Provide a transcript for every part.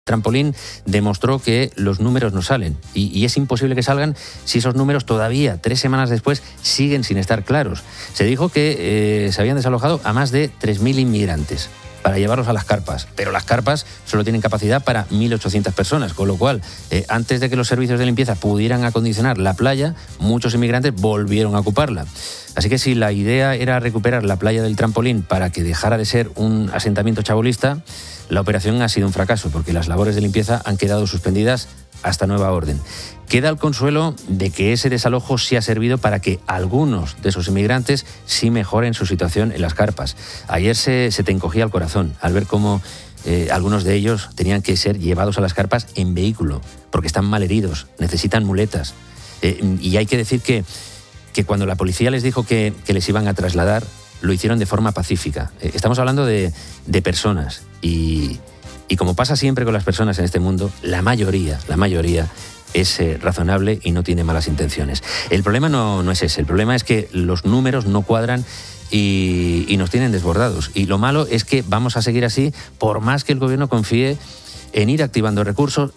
Trampolín demostró que los números no salen y es imposible que salgan si esos números todavía 3 semanas después siguen sin estar claros. Se dijo que se habían desalojado a más de 3.000 inmigrantes para llevarlos a las carpas, pero las carpas solo tienen capacidad para 1.800 personas, con lo cual, antes de que los servicios de limpieza pudieran acondicionar la playa, muchos inmigrantes volvieron a ocuparla. Así que si la idea era recuperar la playa del Trampolín para que dejara de ser un asentamiento chabolista, la operación ha sido un fracaso, porque las labores de limpieza han quedado suspendidas hasta nueva orden. Queda el consuelo de que ese desalojo sí ha servido para que algunos de esos inmigrantes sí mejoren su situación en las carpas. Ayer se te encogía el corazón al ver cómo algunos de ellos tenían que ser llevados a las carpas en vehículo, porque están malheridos, necesitan muletas. Y hay que decir que cuando la policía les dijo que les iban a trasladar, lo hicieron de forma pacífica. Estamos hablando de personas y como pasa siempre con las personas en este mundo, la mayoría es razonable y no tiene malas intenciones. El problema no es ese, el problema es que los números no cuadran y nos tienen desbordados. Y lo malo es que vamos a seguir así por más que el gobierno confíe en ir activando recursos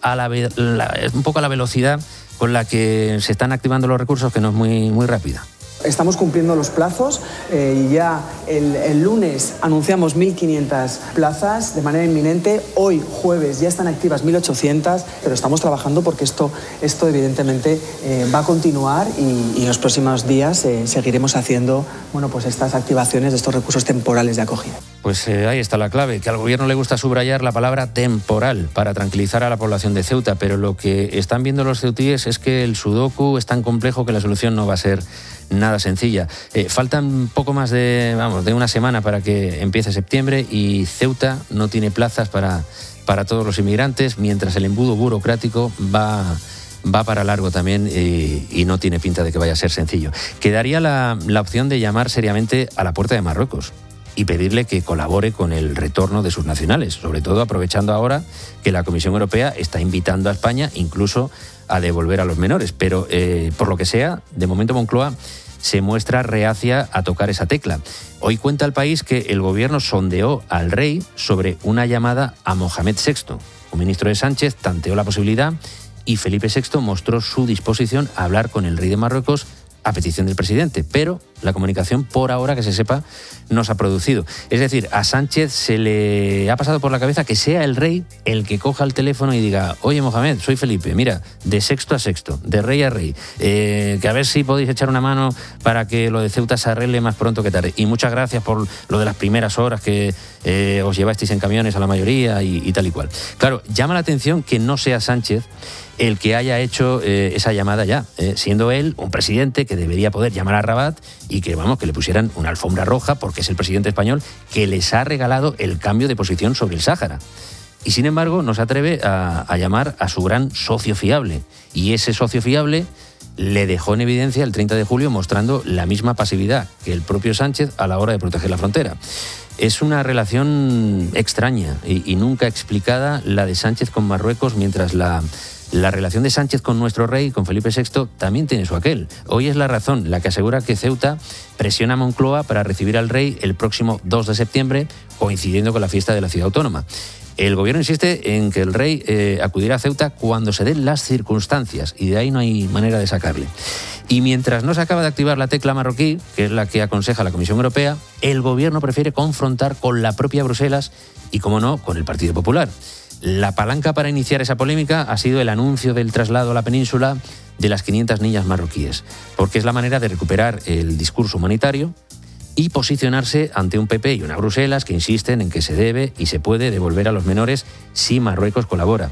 un poco a la velocidad con la que se están activando los recursos, que no es muy rápida. Estamos cumpliendo los plazos y ya el lunes anunciamos 1.500 plazas de manera inminente. Hoy, jueves, ya están activas 1.800, pero estamos trabajando porque esto evidentemente va a continuar y en los próximos días seguiremos haciendo pues estas activaciones de estos recursos temporales de acogida. Pues ahí está la clave, que al gobierno le gusta subrayar la palabra temporal para tranquilizar a la población de Ceuta, pero lo que están viendo los ceutíes es que el sudoku es tan complejo que la solución no va a ser nada sencilla. Faltan poco más de una semana para que empiece septiembre y Ceuta no tiene plazas para todos los inmigrantes, mientras el embudo burocrático va para largo también y no tiene pinta de que vaya a ser sencillo. Quedaría la opción de llamar seriamente a la puerta de Marruecos y pedirle que colabore con el retorno de sus nacionales, sobre todo aprovechando ahora que la Comisión Europea está invitando a España incluso a devolver a los menores. Pero por lo que sea, de momento Moncloa se muestra reacia a tocar esa tecla. Hoy cuenta el país que el gobierno sondeó al rey sobre una llamada a Mohamed VI. Un ministro de Sánchez tanteó la posibilidad y Felipe VI mostró su disposición a hablar con el rey de Marruecos a petición del presidente, pero la comunicación, por ahora que se sepa, no se ha producido. Es decir, a Sánchez se le ha pasado por la cabeza que sea el rey el que coja el teléfono y diga: oye, Mohamed, soy Felipe, mira, de sexto a sexto, de rey a rey, que a ver si podéis echar una mano para que lo de Ceuta se arregle más pronto que tarde. Y muchas gracias por lo de las primeras horas que os llevasteis en camiones a la mayoría y tal y cual. Claro, llama la atención que no sea Sánchez el que haya hecho esa llamada ya, siendo él un presidente que debería poder llamar a Rabat y que le pusieran una alfombra roja, porque es el presidente español que les ha regalado el cambio de posición sobre el Sáhara. Y sin embargo no se atreve a llamar a su gran socio fiable. Y ese socio fiable le dejó en evidencia el 30 de julio mostrando la misma pasividad que el propio Sánchez a la hora de proteger la frontera. Es una relación extraña y nunca explicada la de Sánchez con Marruecos, mientras la relación de Sánchez con nuestro rey, con Felipe VI, también tiene su aquel. Hoy es La Razón la que asegura que Ceuta presiona a Moncloa para recibir al rey el próximo 2 de septiembre, coincidiendo con la fiesta de la ciudad autónoma. El gobierno insiste en que el rey acudirá a Ceuta cuando se den las circunstancias, y de ahí no hay manera de sacarle. Y mientras no se acaba de activar la tecla marroquí, que es la que aconseja la Comisión Europea, el gobierno prefiere confrontar con la propia Bruselas y, como no, con el Partido Popular. La palanca para iniciar esa polémica ha sido el anuncio del traslado a la península de las 500 niñas marroquíes, porque es la manera de recuperar el discurso humanitario y posicionarse ante un PP y una Bruselas que insisten en que se debe y se puede devolver a los menores si Marruecos colabora.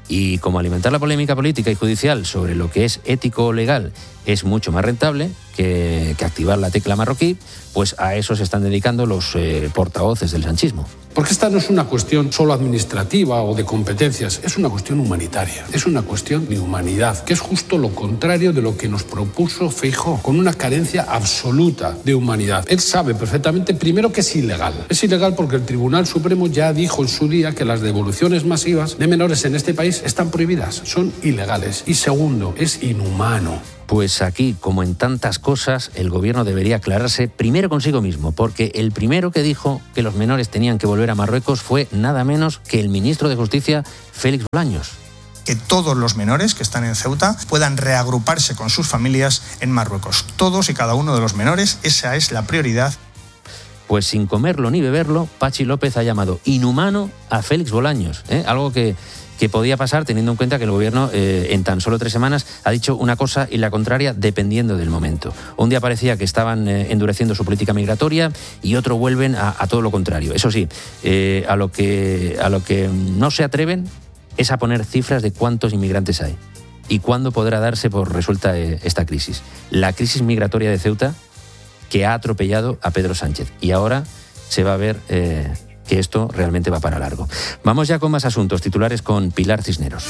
Y como alimentar la polémica política y judicial sobre lo que es ético o legal es mucho más rentable que activar la tecla marroquí, pues a eso se están dedicando los portavoces del sanchismo. Porque esta no es una cuestión solo administrativa o de competencias, es una cuestión humanitaria, es una cuestión de humanidad, que es justo lo contrario de lo que nos propuso Feijóo, con una carencia absoluta de humanidad. Él sabe perfectamente, primero, que es ilegal. Es ilegal porque el Tribunal Supremo ya dijo en su día que las devoluciones masivas de menores en este país están prohibidas, son ilegales. Y segundo, es inhumano. Pues aquí, como en tantas cosas, el gobierno debería aclararse primero consigo mismo, porque el primero que dijo que los menores tenían que volver a Marruecos fue nada menos que el ministro de Justicia, Félix Bolaños. Que todos los menores que están en Ceuta puedan reagruparse con sus familias en Marruecos. Todos y cada uno de los menores, esa es la prioridad. Pues sin comerlo ni beberlo, Patxi López ha llamado inhumano a Félix Bolaños, algo que podía pasar teniendo en cuenta que el gobierno en tan solo 3 semanas ha dicho una cosa y la contraria dependiendo del momento. Un día parecía que estaban endureciendo su política migratoria y otro vuelven a todo lo contrario. Eso sí, a lo que no se atreven es a poner cifras de cuántos inmigrantes hay y cuándo podrá darse por resuelta esta crisis. La crisis migratoria de Ceuta que ha atropellado a Pedro Sánchez y ahora se va a ver que esto realmente va para largo. Vamos ya con más asuntos titulares con Pilar Cisneros.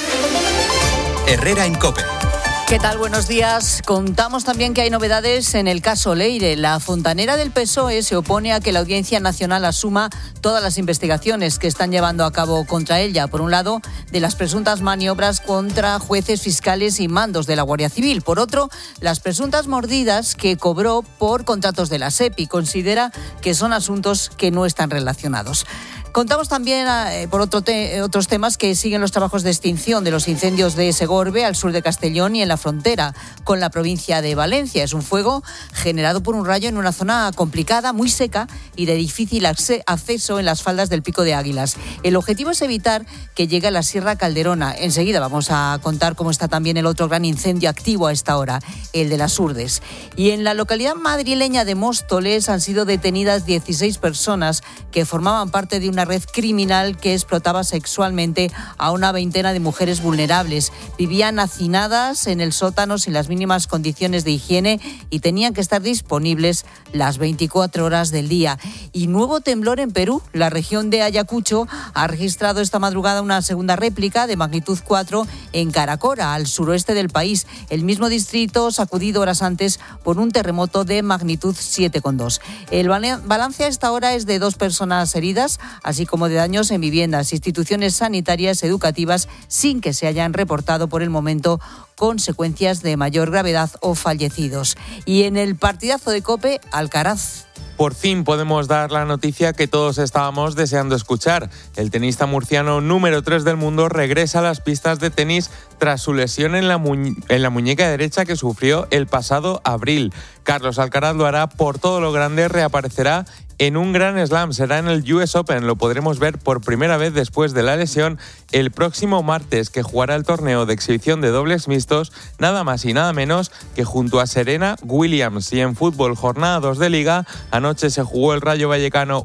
Herrera en COPE. ¿Qué tal? Buenos días. Contamos también que hay novedades en el caso Leire. La fontanera del PSOE se opone a que la Audiencia Nacional asuma todas las investigaciones que están llevando a cabo contra ella. Por un lado, de las presuntas maniobras contra jueces, fiscales y mandos de la Guardia Civil. Por otro, las presuntas mordidas que cobró por contratos de la SEPI. Considera que son asuntos que no están relacionados. Contamos también por otros temas que siguen los trabajos de extinción de los incendios de Segorbe al sur de Castellón y en la frontera con la provincia de Valencia. Es un fuego generado por un rayo en una zona complicada, muy seca y de difícil acceso en las faldas del Pico de Águilas. El objetivo es evitar que llegue a la Sierra Calderona. Enseguida vamos a contar cómo está también el otro gran incendio activo a esta hora, el de las Urdes. Y en la localidad madrileña de Móstoles han sido detenidas 16 personas que formaban parte de una red criminal que explotaba sexualmente a una veintena de mujeres vulnerables. Vivían hacinadas en el sótano sin las mínimas condiciones de higiene y tenían que estar disponibles las 24 horas del día. Y nuevo temblor en Perú. La región de Ayacucho ha registrado esta madrugada una segunda réplica de magnitud 4 en Caracora, al suroeste del país. El mismo distrito sacudido horas antes por un terremoto de magnitud 7,2. El balance a esta hora es de 2 personas heridas, así como de daños en viviendas, instituciones sanitarias, educativas, sin que se hayan reportado por el momento consecuencias de mayor gravedad o fallecidos. Y en el partidazo de COPE, Alcaraz. Por fin podemos dar la noticia que todos estábamos deseando escuchar. El tenista murciano número 3 del mundo regresa a las pistas de tenis tras su lesión en la muñeca derecha que sufrió el pasado abril. Carlos Alcaraz lo hará por todo lo grande, reaparecerá en un Grand Slam, será en el US Open. Lo podremos ver por primera vez después de la lesión el próximo martes, que jugará el torneo de exhibición de dobles mixtos, nada más y nada menos que junto a Serena Williams. Y en fútbol, jornada 2 de Liga, anoche se jugó el Rayo Vallecano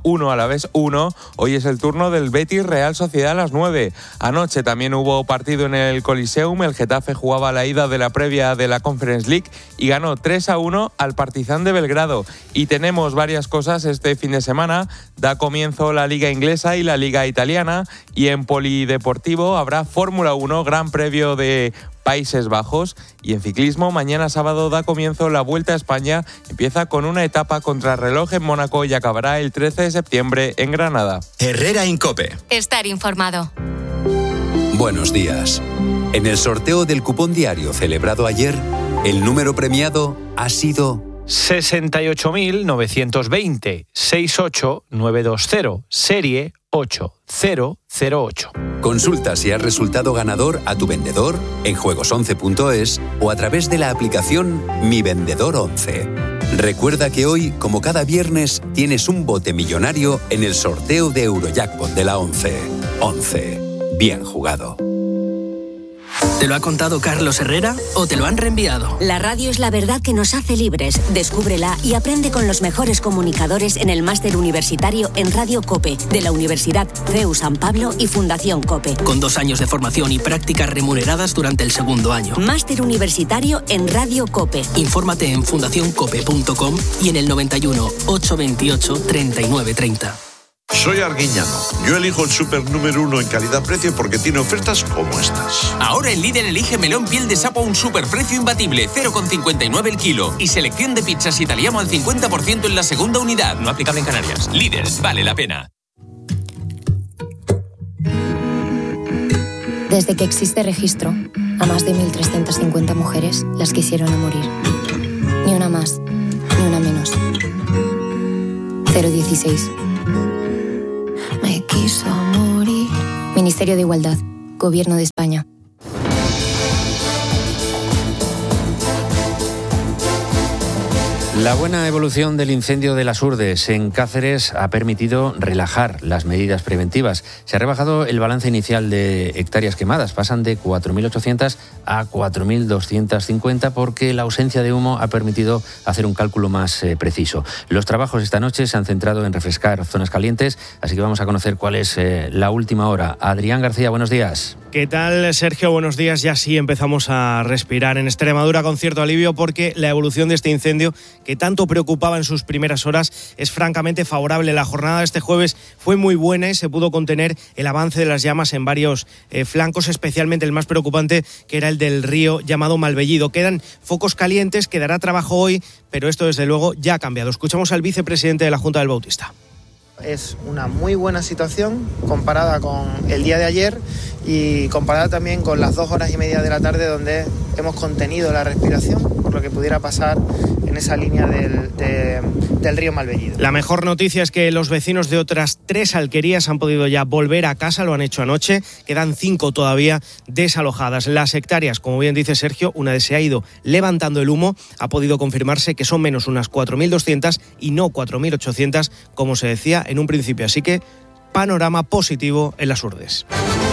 1-1, hoy es el turno del Betis Real Sociedad a las 9. Anoche también hubo partido en el Coliseum, el Getafe jugaba la ida de la previa de la Conference League y ganó 3-1 al Partizan de Belgrado. Y tenemos varias cosas este fin de semana. Da comienzo la Liga Inglesa y la Liga Italiana, y en polideportivo habrá Fórmula 1, Gran Premio de Países Bajos, y en ciclismo mañana sábado da comienzo la Vuelta a España. Empieza con una etapa contrarreloj en Mónaco y acabará el 13 de septiembre en Granada. Herrera en COPE. Estar informado. Buenos días. En el sorteo del cupón diario celebrado ayer, el número premiado ha sido 68.920 68920, serie 8008. Consulta si has resultado ganador a tu vendedor en juegos11.es o a través de la aplicación Mi Vendedor 11. Recuerda que hoy, como cada viernes, tienes un bote millonario en el sorteo de Eurojackpot de la 11. 11. Bien jugado. ¿Te lo ha contado Carlos Herrera o te lo han reenviado? La radio es la verdad que nos hace libres. Descúbrela y aprende con los mejores comunicadores en el máster universitario en Radio COPE de la Universidad CEU San Pablo y Fundación COPE. Con 2 años de formación y prácticas remuneradas durante el segundo año. Máster universitario en Radio COPE. Infórmate en fundacioncope.com y en el 91 828 3930. Soy Arguiñano. Yo elijo el súper número 1 en calidad-precio porque tiene ofertas como estas. Ahora en Lidl elige melón piel de sapo a un superprecio imbatible, 0,59 el kilo. Y selección de pizzas italiano al 50% en la segunda unidad. No aplicable en Canarias. Lidl, vale la pena. Desde que existe registro, A más de 1.350 mujeres las quisieron a morir. Ni una más, ni una menos. 016. Me quiso morir. Ministerio de Igualdad, Gobierno de España. La buena evolución del incendio de las Urdes en Cáceres ha permitido relajar las medidas preventivas. Se ha rebajado el balance inicial de hectáreas quemadas. Pasan de 4.800 a 4.250 porque la ausencia de humo ha permitido hacer un cálculo más preciso. Los trabajos esta noche se han centrado en refrescar zonas calientes, así que vamos a conocer cuál es la última hora. Adrián García, buenos días. ¿Qué tal, Sergio? Buenos días. Ya sí empezamos a respirar en Extremadura con cierto alivio porque la evolución de este incendio, que tanto preocupaba en sus primeras horas, es francamente favorable. La jornada de este jueves fue muy buena y se pudo contener el avance de las llamas en varios flancos, especialmente el más preocupante, que era el del río llamado Malvellido. Quedan focos calientes, quedará trabajo hoy, pero esto desde luego ya ha cambiado. Escuchamos al vicepresidente de la Junta del Bautista. Es una muy buena situación comparada con el día de ayer y comparada también con las 2 horas y media de la tarde donde hemos contenido la respiración por lo que pudiera pasar en esa línea del río Malvellido. La mejor noticia es que los vecinos de otras 3 alquerías han podido ya volver a casa, lo han hecho anoche, quedan 5 todavía desalojadas. Las hectáreas, como bien dice Sergio, una vez se ha ido levantando el humo, ha podido confirmarse que son menos unas 4.200 y no 4.800, como se decía en un principio. Así que panorama positivo en las Urdes.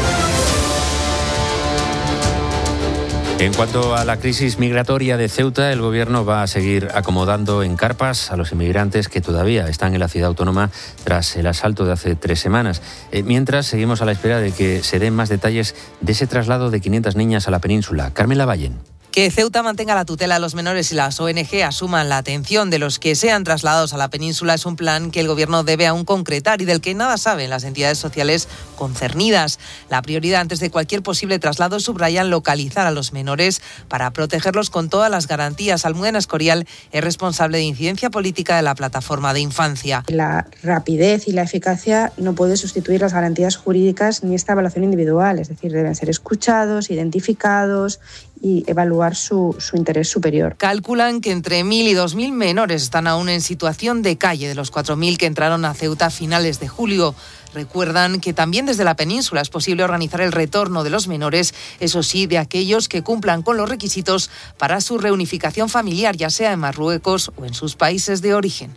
En cuanto a la crisis migratoria de Ceuta, el Gobierno va a seguir acomodando en carpas a los inmigrantes que todavía están en la ciudad autónoma tras el asalto de hace 3 semanas. Mientras, seguimos a la espera de que se den más detalles de ese traslado de 500 niñas a la península. Carmen Lavallen. Que Ceuta mantenga la tutela de los menores y las ONG asuman la atención de los que sean trasladados a la península es un plan que el Gobierno debe aún concretar y del que nada saben las entidades sociales concernidas. La prioridad antes de cualquier posible traslado subrayan localizar a los menores para protegerlos con todas las garantías. Almudena Escorial es responsable de incidencia política de la Plataforma de Infancia. La rapidez y la eficacia no puede sustituir las garantías jurídicas ni esta evaluación individual, es decir, deben ser escuchados, identificados y evaluar su interés superior. Calculan que entre 1.000 y 2.000 menores están aún en situación de calle de los 4.000 que entraron a Ceuta a finales de julio. Recuerdan que también desde la península es posible organizar el retorno de los menores, eso sí, de aquellos que cumplan con los requisitos para su reunificación familiar, ya sea en Marruecos o en sus países de origen.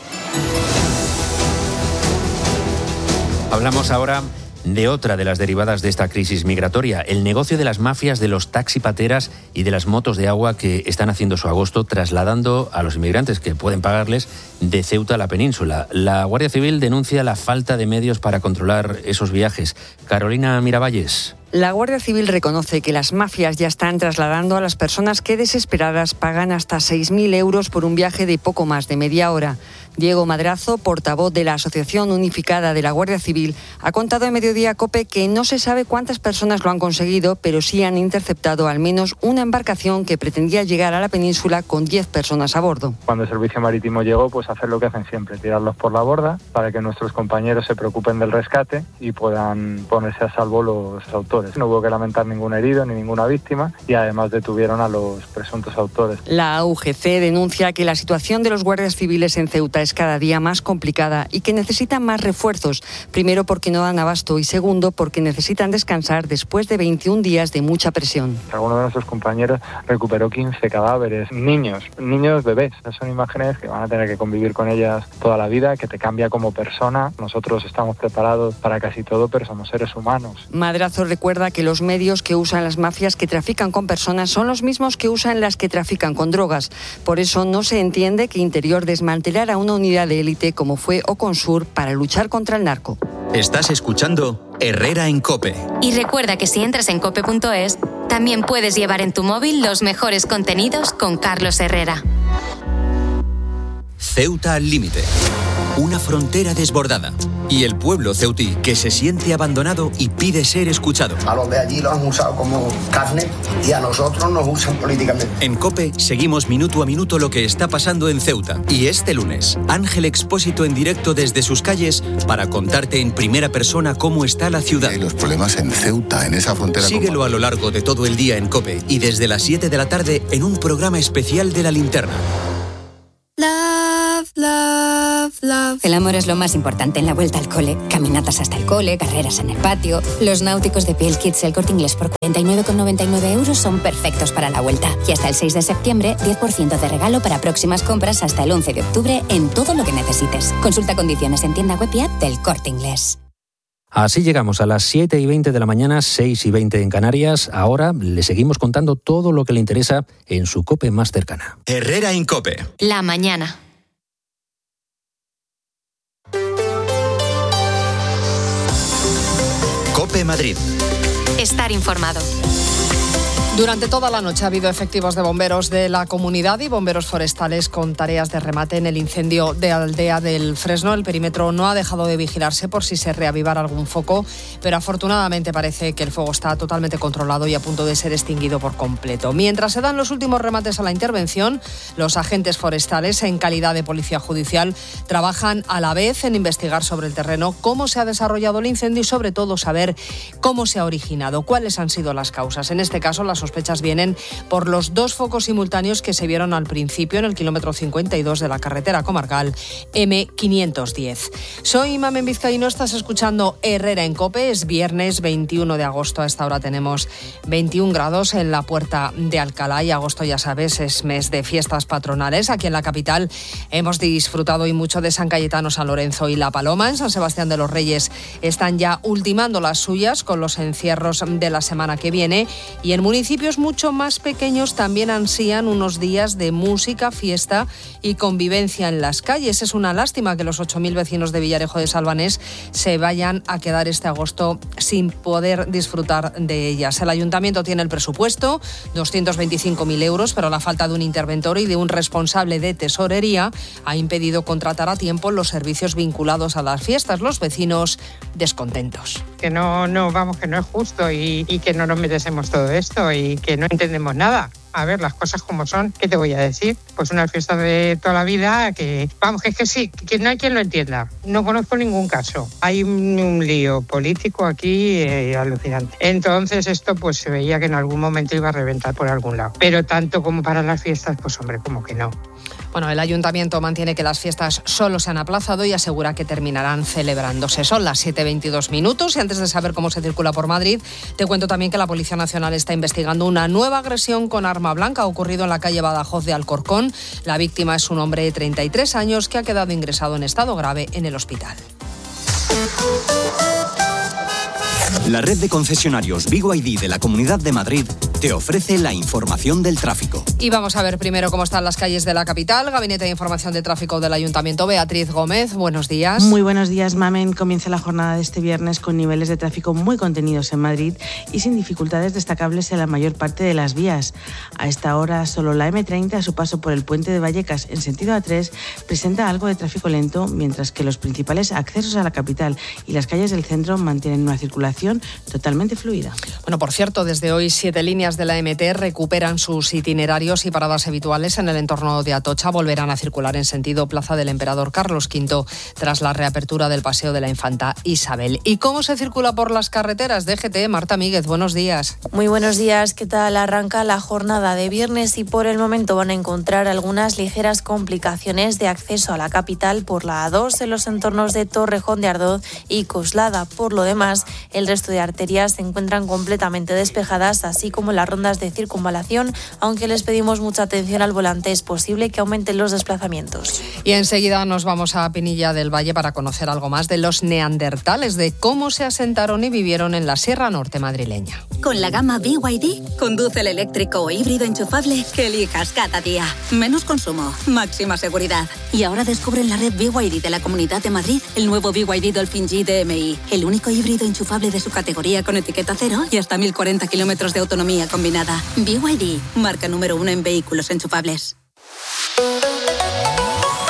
Hablamos ahora de otra de las derivadas de esta crisis migratoria, el negocio de las mafias de los taxipateras y de las motos de agua que están haciendo su agosto trasladando a los inmigrantes que pueden pagarles de Ceuta a la península. La Guardia Civil denuncia la falta de medios para controlar esos viajes. Carolina Miravalles. La Guardia Civil reconoce que las mafias ya están trasladando a las personas que desesperadas pagan hasta 6.000 euros por un viaje de poco más de media hora. Diego Madrazo, portavoz de la Asociación Unificada de la Guardia Civil, ha contado en Mediodía COPE que no se sabe cuántas personas lo han conseguido, pero sí han interceptado al menos una embarcación que pretendía llegar a la península con 10 personas a bordo. Cuando el servicio marítimo llegó, pues hacer lo que hacen siempre, tirarlos por la borda para que nuestros compañeros se preocupen del rescate y puedan ponerse a salvo los autores. No hubo que lamentar ningún herido ni ninguna víctima y además detuvieron a los presuntos autores. La UGC denuncia que la situación de los guardias civiles en Ceuta es cada día más complicada y que necesitan más refuerzos, primero porque no dan abasto y segundo porque necesitan descansar después de 21 días de mucha presión. Alguno de nuestros compañeros recuperó 15 cadáveres, niños bebés. Son imágenes que van a tener que convivir con ellas toda la vida, que te cambia como persona. Nosotros estamos preparados para casi todo, pero somos seres humanos. Madrazo recuerda que los medios que usan las mafias que trafican con personas son los mismos que usan las que trafican con drogas. Por eso no se entiende que Interior desmantelara una unidad de élite como fue Oconsur para luchar contra el narco. Estás escuchando Herrera en COPE. Y recuerda que si entras en cope.es, también puedes llevar en tu móvil los mejores contenidos con Carlos Herrera. Ceuta al límite. una frontera desbordada. Y el pueblo ceutí, que se siente abandonado y pide ser escuchado. A los de allí los han usado como carne y a nosotros nos usan políticamente. En COPE seguimos minuto a minuto lo que está pasando en Ceuta. Y este lunes, Ángel Expósito en directo desde sus calles para contarte en primera persona cómo está la ciudad. Los problemas en Ceuta, en esa frontera. Síguelo a lo largo de todo el día en COPE y desde las 7 de la tarde en un programa especial de La Linterna. Love, love, love. El amor es lo más importante en la vuelta al cole. Caminatas hasta el cole, carreras en el patio. Los náuticos de Piel Kids El Corte Inglés por 49,99 euros son perfectos para la vuelta. Y hasta el 6 de septiembre, 10% de regalo para próximas compras hasta el 11 de octubre en todo lo que necesites. Consulta condiciones en tienda web y app del Corte Inglés. Así llegamos a las 7:20 de la mañana, 6:20 en Canarias. Ahora le seguimos contando todo lo que le interesa en su COPE más cercana. Herrera en COPE. La mañana. COPE Madrid. Estar informado. Durante toda la noche ha habido efectivos de bomberos de la comunidad y bomberos forestales con tareas de remate en el incendio de Aldea del Fresno. El perímetro no ha dejado de vigilarse por si se reavivara algún foco, pero afortunadamente parece que el fuego está totalmente controlado y a punto de ser extinguido por completo. Mientras se dan los últimos remates a la intervención, los agentes forestales, en calidad de policía judicial, trabajan a la vez en investigar sobre el terreno cómo se ha desarrollado el incendio y sobre todo saber cómo se ha originado, cuáles han sido las causas. En este caso, las sospechas vienen por los dos focos simultáneos que se vieron al principio en el kilómetro 52 de la carretera comarcal M510. Soy Mamen Vizcaíno, estás escuchando Herrera en COPE. Es viernes 21 de agosto, a esta hora tenemos 21 grados en la Puerta de Alcalá y agosto, ya sabes, es mes de fiestas patronales. Aquí en la capital hemos disfrutado y mucho de San Cayetano, San Lorenzo y La Paloma. En San Sebastián de los Reyes están ya ultimando las suyas con los encierros de la semana que viene y en municipios mucho más pequeños también ansían unos días de música, fiesta y convivencia en las calles. Es una lástima que los 8.000 vecinos de Villarejo de Salvanés se vayan a quedar este agosto sin poder disfrutar de ellas. El ayuntamiento tiene el presupuesto, 225.000 euros, pero la falta de un interventor y de un responsable de tesorería ha impedido contratar a tiempo los servicios vinculados a las fiestas. Los vecinos descontentos. Que no, vamos, que no es justo y que no nos merecemos todo esto y que no entendemos nada. A ver, las cosas como son, ¿qué te voy a decir? Pues una fiesta de toda la vida que, vamos, que es que sí, que no hay quien lo entienda. No conozco ningún caso. Hay un lío político aquí alucinante. Entonces esto pues se veía que en algún momento iba a reventar por algún lado. Pero tanto como para las fiestas, pues hombre, como que no. Bueno, el ayuntamiento mantiene que las fiestas solo se han aplazado y asegura que terminarán celebrándose. Son las 7:22 y antes de saber cómo se circula por Madrid, te cuento también que la Policía Nacional está investigando una nueva agresión con arma blanca ocurrido en la calle Badajoz de Alcorcón. La víctima es un hombre de 33 años que ha quedado ingresado en estado grave en el hospital. La red de concesionarios BYD de la Comunidad de Madrid te ofrece la información del tráfico. Y vamos a ver primero cómo están las calles de la capital. Gabinete de Información de Tráfico del Ayuntamiento. Beatriz Gómez, buenos días. Muy buenos días, Mamen. Comienza la jornada de este viernes con niveles de tráfico muy contenidos en Madrid y sin dificultades destacables en la mayor parte de las vías. A esta hora, solo la M30 a su paso por el puente de Vallecas en sentido A3 presenta algo de tráfico lento, mientras que los principales accesos a la capital y las calles del centro mantienen una circulación totalmente fluida. Bueno, por cierto, desde hoy 7 líneas de la MT recuperan sus itinerarios y paradas habituales en el entorno de Atocha. Volverán a circular en sentido Plaza del Emperador Carlos V tras la reapertura del Paseo de la Infanta Isabel. ¿Y cómo se circula por las carreteras? DGT, Marta Míguez, buenos días. Muy buenos días, ¿qué tal? Arranca la jornada de viernes y por el momento van a encontrar algunas ligeras complicaciones de acceso a la capital por la A2 en los entornos de Torrejón de Ardoz y Coslada. Por lo demás, el resto de arterias se encuentran completamente despejadas, así como las rondas de circunvalación, aunque les pedimos mucha atención al volante, es posible que aumenten los desplazamientos. Y enseguida nos vamos a Pinilla del Valle para conocer algo más de los neandertales, de cómo se asentaron y vivieron en la Sierra Norte madrileña. Con la gama BYD, conduce el eléctrico o híbrido enchufable que elijas cada día. Menos consumo, máxima seguridad. Y ahora descubre en la red BYD de la Comunidad de Madrid el nuevo BYD Dolphin G DMI, el único híbrido enchufable de su categoría con etiqueta cero y hasta 1040 kilómetros de autonomía combinada. BYD, marca número 1 en vehículos enchufables.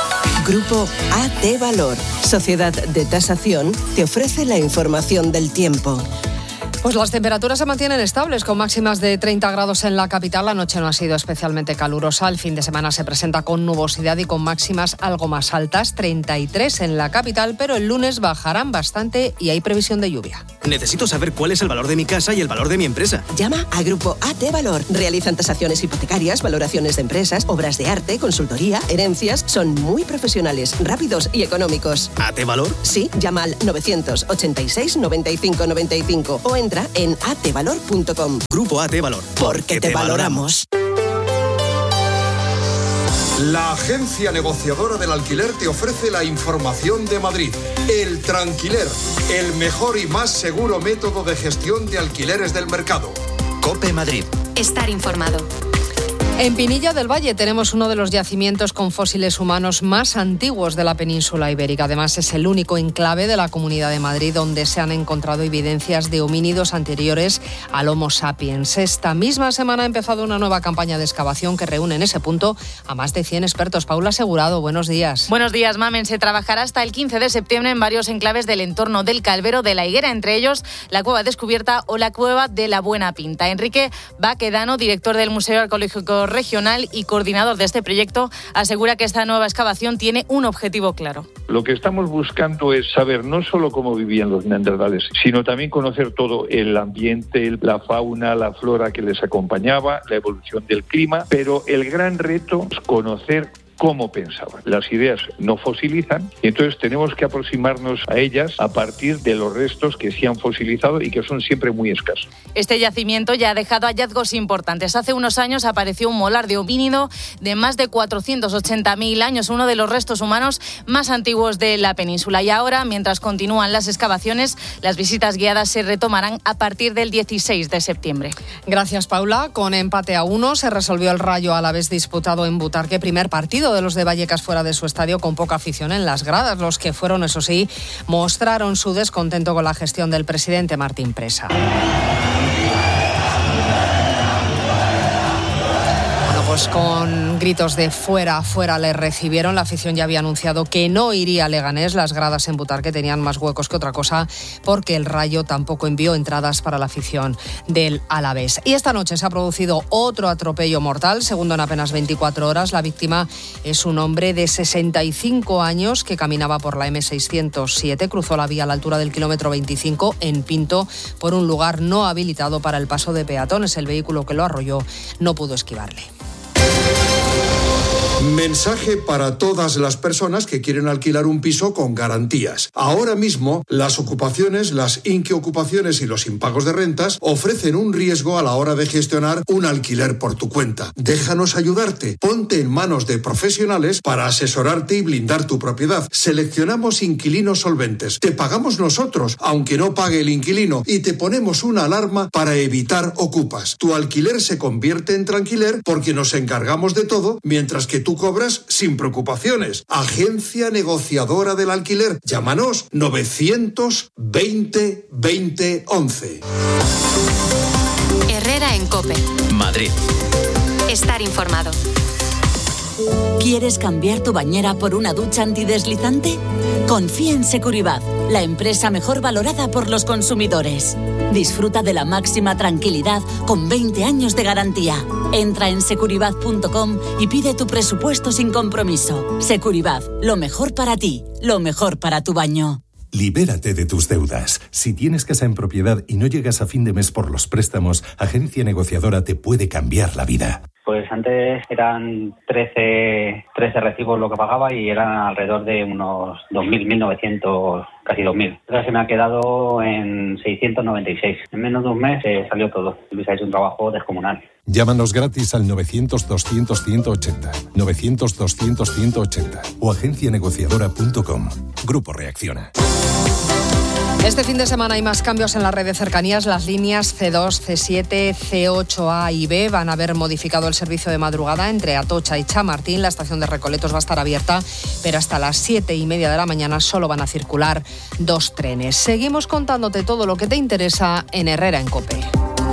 Grupo AT Valor, sociedad de tasación, te ofrece la información del tiempo. Pues las temperaturas se mantienen estables, con máximas de 30 grados en la capital. La noche no ha sido especialmente calurosa. El fin de semana se presenta con nubosidad y con máximas algo más altas, 33 en la capital, pero el lunes bajarán bastante y hay previsión de lluvia. Necesito saber cuál es el valor de mi casa y el valor de mi empresa. Llama a Grupo AT Valor. Realizan tasaciones hipotecarias, valoraciones de empresas, obras de arte, consultoría, herencias. Son muy profesionales, rápidos y económicos. ¿AT Valor? Sí, llama al 986 95 95 o entra en atvalor.com. Grupo AT Valor. Porque te valoramos. La agencia negociadora del alquiler te ofrece la información de Madrid. El Tranquiler, el mejor y más seguro método de gestión de alquileres del mercado. COPE Madrid. Estar informado. En Pinilla del Valle tenemos uno de los yacimientos con fósiles humanos más antiguos de la península ibérica. Además, es el único enclave de la Comunidad de Madrid donde se han encontrado evidencias de homínidos anteriores al Homo sapiens. Esta misma semana ha empezado una nueva campaña de excavación que reúne en ese punto a más de 100 expertos. Paula Asegurado, buenos días. Buenos días, Mamen. Se trabajará hasta el 15 de septiembre en varios enclaves del entorno del Calvero de la Higuera, entre ellos la Cueva Descubierta o la Cueva de la Buena Pinta. Enrique Baquedano, director del Museo Arqueológico Regional y coordinador de este proyecto, asegura que esta nueva excavación tiene un objetivo claro. Lo que estamos buscando es saber no solo cómo vivían los neandertales, sino también conocer todo el ambiente, la fauna, la flora que les acompañaba, la evolución del clima, pero el gran reto es conocer cómo pensaban. Las ideas no fosilizan y entonces tenemos que aproximarnos a ellas a partir de los restos que sí han fosilizado y que son siempre muy escasos. Este yacimiento ya ha dejado hallazgos importantes. Hace unos años apareció un molar de homínido de más de 480.000 años, uno de los restos humanos más antiguos de la península. Y ahora, mientras continúan las excavaciones, las visitas guiadas se retomarán a partir del 16 de septiembre. Gracias, Paula. Con empate a 1 se resolvió el Rayo Alavés disputado en Butarque, primer partido de los de Vallecas fuera de su estadio, con poca afición en las gradas. Los que fueron, eso sí, mostraron su descontento con la gestión del presidente Martín Presa. Pues con gritos de fuera, fuera le recibieron. La afición ya había anunciado que no iría a Leganés. Las gradas en Butarque tenían más huecos que otra cosa porque el Rayo tampoco envió entradas para la afición del Alavés. Y esta noche se ha producido otro atropello mortal, segundo en apenas 24 horas. La víctima es un hombre de 65 años que caminaba por la M607, cruzó la vía a la altura del kilómetro 25 en Pinto por un lugar no habilitado para el paso de peatones. El vehículo que lo arrolló no pudo esquivarle. Mensaje para todas las personas que quieren alquilar un piso con garantías. Ahora mismo, las ocupaciones, las inquiocupaciones y los impagos de rentas ofrecen un riesgo a la hora de gestionar un alquiler por tu cuenta. Déjanos ayudarte. Ponte en manos de profesionales para asesorarte y blindar tu propiedad. Seleccionamos inquilinos solventes. Te pagamos nosotros, aunque no pague el inquilino, y te ponemos una alarma para evitar ocupas. Tu alquiler se convierte en tranquiler porque nos encargamos de todo, mientras que tú cobras sin preocupaciones. Agencia negociadora del alquiler. Llámanos 920 20 11. Herrera en COPE. Madrid. Estar informado. ¿Quieres cambiar tu bañera por una ducha antideslizante? Confía en Securibat, la empresa mejor valorada por los consumidores. Disfruta de la máxima tranquilidad con 20 años de garantía. Entra en securibat.com y pide tu presupuesto sin compromiso. Securibat, lo mejor para ti, lo mejor para tu baño. Libérate de tus deudas. Si tienes casa en propiedad y no llegas a fin de mes por los préstamos, Agencia Negociadora te puede cambiar la vida. Pues antes eran 13 recibos lo que pagaba y eran alrededor de unos 2.000, 1.900, casi 2.000. Ahora se me ha quedado en 696. En menos de un mes salió todo. Luis ha hecho un trabajo descomunal. Llámanos gratis al 900-200-180, 900-200-180 o agencianegociadora.com. Grupo Reacciona. Este fin de semana hay más cambios en la red de cercanías. Las líneas C2, C7, C8A y B van a haber modificado el servicio de madrugada entre Atocha y Chamartín. La estación de Recoletos va a estar abierta, pero hasta las 7:30 de la mañana solo van a circular 2 trenes. Seguimos contándote todo lo que te interesa en Herrera en COPE.